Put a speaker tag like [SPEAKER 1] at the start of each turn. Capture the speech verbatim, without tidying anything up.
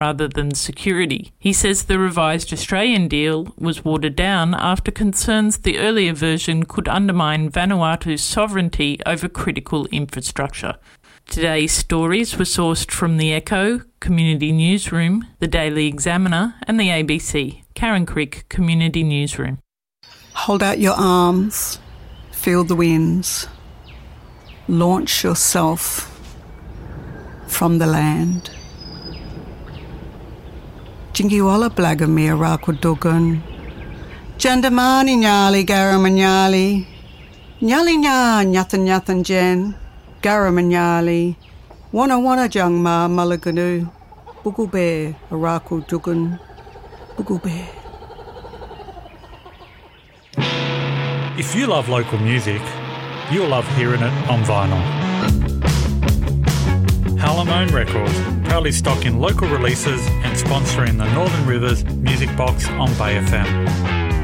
[SPEAKER 1] rather than security. He says the revised Australian deal was watered down after concerns the earlier version could undermine Vanuatu's sovereignty over critical infrastructure. Today's stories were sourced from The Echo, Community Newsroom, The Daily Examiner and the A B C, Karen Crick, Community Newsroom.
[SPEAKER 2] Hold out your arms, feel the winds, launch yourself from the land. Jingiwala Blagamir Rakudugun, Jandamani Nyali Garamanyali, Nyali Nya Nyathan Nyathan Jen, Garamanyali, Wana Wana Jangma Malaganu, Bugube Arakudugun, Bugube.
[SPEAKER 3] If you love local music, you'll love hearing it on vinyl. Halamone Records, proudly stocking local releases and sponsoring the Northern Rivers Music Box on Bay F M.